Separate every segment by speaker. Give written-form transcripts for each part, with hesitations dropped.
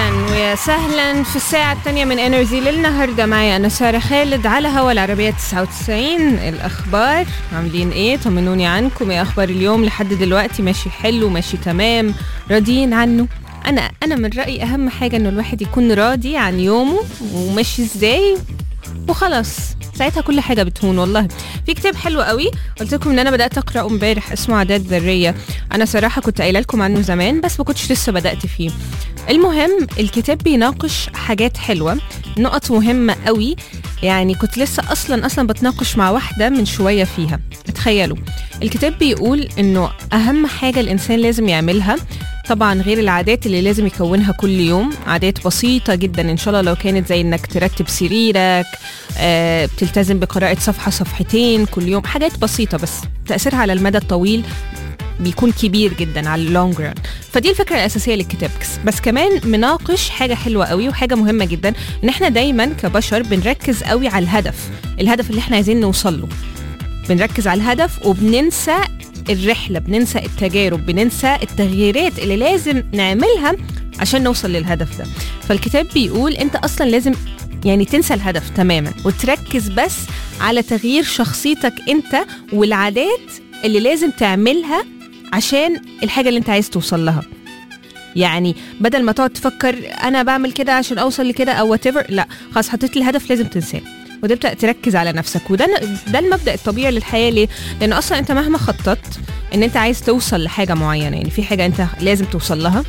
Speaker 1: أهلا ويا سهلا في الساعة الثانية من انرجي للنهاردة. معي أنا سارة خالد على هوا العربية 99. الأخبار عاملين إيه؟ طمنوني عنكم. إيه أخبار اليوم لحد دلوقتي؟ ماشي حلو؟ ماشي تمام؟ راضيين عنه؟ أنا من رأيي أهم حاجة إنه الواحد يكون راضي عن يومه وماشي إزاي وخلاص، ساعتها كل حاجة بتهون. والله في كتاب حلو قوي قلت لكم ان انا بدأت اقرأه امبارح، اسمه عادات ذرية. انا صراحة كنت قايله لكم عنه زمان بس ما كنتش لسه بدأت فيه. المهم الكتاب بيناقش حاجات حلوة، نقط مهمة قوي. يعني كنت لسه اصلا بتناقش مع واحدة من شوية فيها. تخيلوا الكتاب بيقول انه اهم حاجة الانسان لازم يعملها، طبعا غير العادات اللي لازم يكونها كل يوم، عادات بسيطة جدا إن شاء الله، لو كانت زي إنك ترتب سريرك، بتلتزم بقراءة صفحة صفحتين كل يوم، حاجات بسيطة بس تأثيرها على المدى الطويل بيكون كبير جدا على اللونج ران. فدي الفكرة الأساسية للكتاب. بس كمان مناقش حاجة حلوة قوي وحاجة مهمة جدا، إن إحنا دايما كبشر بنركز قوي على الهدف اللي إحنا عايزين نوصل له. بنركز على الهدف وبننسى الرحلة، بننسى التجارب، بننسى التغييرات اللي لازم نعملها عشان نوصل للهدف ده. فالكتاب بيقول انت اصلا لازم يعني تنسى الهدف تماما وتركز بس على تغيير شخصيتك انت والعادات اللي لازم تعملها عشان الحاجة اللي انت عايز توصل لها. يعني بدل ما تقعد تفكر انا بعمل كده عشان اوصل لكده او whatever، لا خلاص حطيت الهدف لازم تنساه وتبدأ تركز على نفسك. وده المبدأ الطبيعي للحياة. ليه؟ لأن أصلا أنت مهما خططت إن أنت عايز توصل لحاجة معينة، يعني في حاجة أنت لازم توصل لها،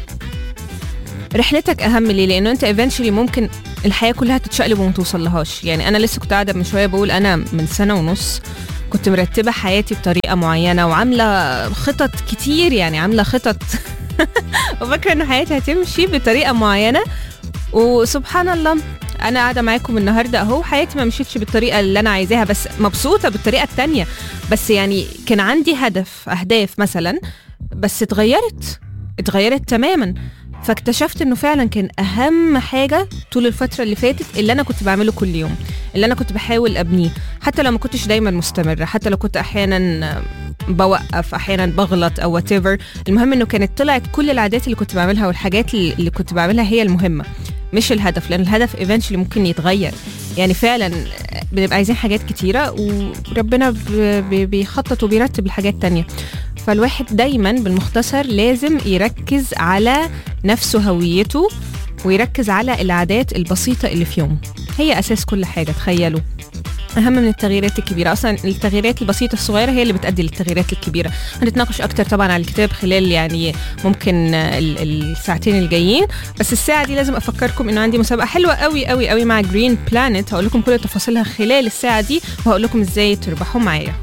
Speaker 1: رحلتك أهم. ليه؟ لأنه أنت eventually ممكن الحياة كلها تتشقلب وما توصل لهاش. يعني أنا لسه كنت قاعدة من شوية بقول أنا من سنة ونص كنت مرتبة حياتي بطريقة معينة وعاملة خطط كتير، يعني عاملة خطط وفكرة إنه حياتي هتمشي بطريقة معينة، وسبحان الله أنا قاعدة معاكم النهاردة أهو حياتي ما مشيتش بالطريقة اللي أنا عايزاها، بس مبسوطة بالطريقة التانية. بس يعني كان عندي أهداف مثلا، بس اتغيرت تماما. فاكتشفت إنه فعلا كان أهم حاجة طول الفترة اللي فاتت اللي أنا كنت بعمله كل يوم، اللي أنا كنت بحاول أبنيه، حتى لو ما كنتش دايما مستمرة، حتى لو كنت أحيانا بوقف، أحيانا بغلط أو whatever. المهم إنه كانت طلعت كل العادات اللي كنت بعملها والحاجات اللي كنت بعملها هي المهمة، مش الهدف. لأن الهدف eventually ممكن يتغير. يعني فعلا بنبقى عايزين حاجات كتيرة وربنا بيخطط وبيرتب الحاجات تانية. فالواحد دايما بالمختصر لازم يركز على نفسه، هويته، ويركز على العادات البسيطة اللي في يوم، هي أساس كل حاجة. تخيلوا أهم من التغييرات الكبيرة. أصلا التغييرات البسيطة الصغيرة هي اللي بتؤدي للتغييرات الكبيرة. هنتناقش أكتر طبعا على الكتاب خلال يعني ممكن الساعتين الجايين. بس الساعة دي لازم أفكركم إنه عندي مسابقة حلوة قوي قوي قوي مع جرين بلانت، هقول لكم كل تفاصيلها خلال الساعة دي وهقول لكم إزاي تربحوا معايا.